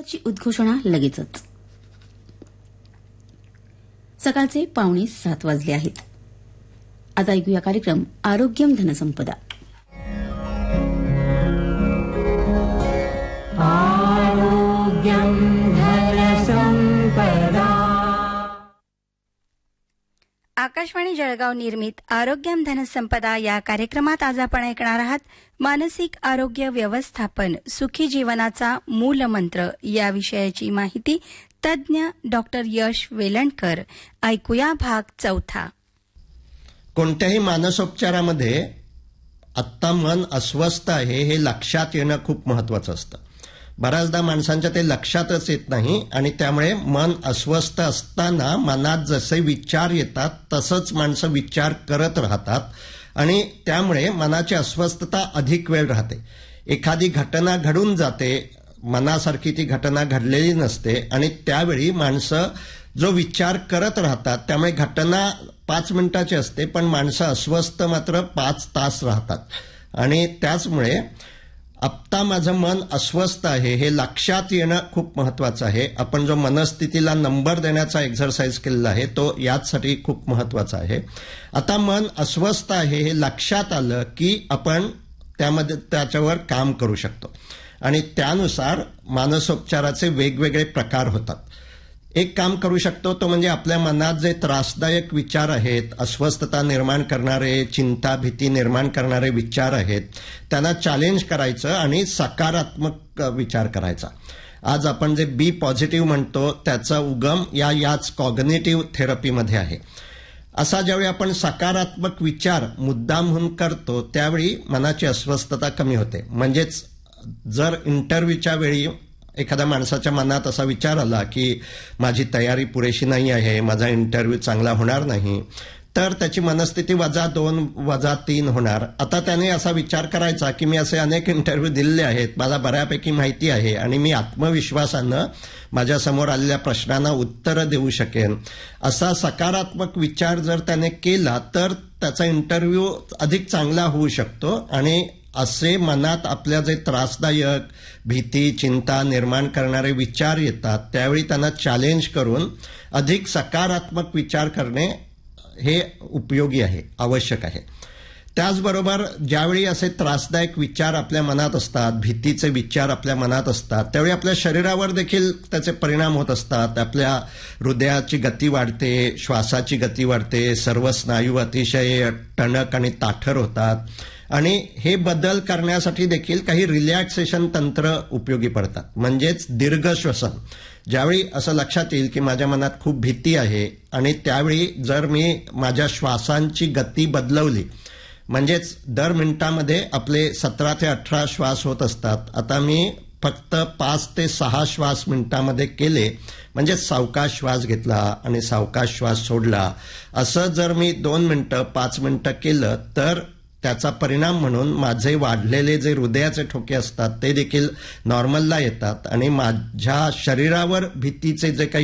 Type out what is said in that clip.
पावसाची उद्घोषणा लगेचच. सकाळचे 6:45 वाजले आहेत. आता ऐकूया कार्यक्रम आरोग्यम धनसंपदा. आकाशवाणी जळगाव निर्मित आरोग्यम धनसंपदा या कार्यक्रमात आज आपण ऐकणार आहात मानसिक आरोग्य व्यवस्थापन सुखी जीवनाचा मूलमंत्र या विषयाची माहिती तज्ज्ञ डॉक्टर यश वेलणकर. ऐकूया भाग 4. कोणत्याही मानसोपचारामध्ये आत्ता मन अस्वस्थ आहे हे लक्षात येणं खूप महत्वाचं असतं. बऱ्याचदा माणसांच्या ते लक्षातच येत नाही आणि त्यामुळे मन अस्वस्थ असताना मनात जसे विचार येतात तसंच माणसं विचार करत राहतात आणि त्यामुळे मनाची अस्वस्थता अधिक वेळ राहते. एखादी घटना घडून जाते, मनासारखी ती घटना घडलेली नसते आणि त्यावेळी माणसं जो विचार करत राहतात त्यामुळे घटना 5 मिनिटाची असते पण माणसं अस्वस्थ मात्र 5 तास राहतात. आणि त्याचमुळे आत्ता माझं मन अस्वस्थ आहे हे लक्षात येणं खूप महत्वाचं आहे. आपण जो मनस्थितीला नंबर देण्याचा एक्सरसाइज केलेला आहे तो याचसाठी खूप महत्वाचा आहे. आता मन अस्वस्थ आहे हे लक्षात आलं की आपण त्याच्यावर काम करू शकतो आणि त्यानुसार मानसोपचाराचे वेगवेगळे प्रकार होतात. एक काम करू शकतो तो म्हणजे आपल्या मनात जे त्रासदायक विचार आहेत, अस्वस्थता निर्माण करणारे, चिंता भीती निर्माण करणारे विचार आहेत त्यांना चॅलेंज करायचं आणि सकारात्मक विचार करायचा. आज आपण जे बी पॉझिटिव्ह म्हणतो त्याचा उगम याच कॉग्निटिव्ह थेरपीमध्ये आहे. असा ज्यावेळी आपण सकारात्मक विचार मुद्दामहून करतो त्यावेळी मनाची अस्वस्थता कमी होते. म्हणजेच जर इंटरव्ह्यूच्या वेळी एखाद्या माणसाच्या मनात असा विचार आला की माझी तयारी पुरेशी नाही आहे, माझा इंटरव्ह्यू चांगला होणार नाही, तर त्याची मनस्थिती -2 -3 होणार. आता त्याने असा विचार करायचा की मी असे अनेक इंटरव्ह्यू दिलेले आहेत, मला बऱ्यापैकी माहिती आहे आणि मी आत्मविश्वासानं माझ्यासमोर आलेल्या प्रश्नांना उत्तरं देऊ शकेन. असा सकारात्मक विचार जर त्याने केला तर त्याचा इंटरव्ह्यू अधिक चांगला होऊ शकतो. आणि असे मनात आपल्या जे त्रासदायक भीती चिंता निर्माण करणारे विचार येतात त्यावेळी त्यांना चॅलेंज करून अधिक सकारात्मक विचार करणे हे उपयोगी आहे, आवश्यक आहे. त्याचबरोबर ज्यावेळी असे त्रासदायक विचार आपल्या मनात असतात, भीतीचे विचार आपल्या मनात असतात त्यावेळी आपल्या शरीरावर देखील त्याचे परिणाम होत असतात. आपल्या हृदयाची गती वाढते, श्वासाची गती वाढते, सर्व स्नायू अतिशय टणक आणि ताठर होतात आणि हे बदल करण्यासाठी देखील काही रिलॅक्सेशन तंत्र उपयोगी पडतात. म्हणजेच दीर्घ श्वसन. ज्यावेळी असं लक्षात येईल की माझ्या मनात खूप भीती आहे आणि त्यावेळी जर मी माझ्या श्वासांची गती बदलवली, म्हणजेच दर मिनिटामध्ये आपले 17 ते 18 श्वास होत असतात, आता मी फक्त 5 ते 6 श्वास मिनिटामध्ये केले, म्हणजे सावकाश श्वास घेतला आणि सावकाश श्वास सोडला, असं जर मी 2 मिनिटं 5 मिनिटं केलं तर त्याचा परिणाम म्हणून माझे वाढलेले जे हृदयाचे ठोके असतात ते देखील नॉर्मलला येतात आणि माझ्या शरीरावर भीतीचे जे काही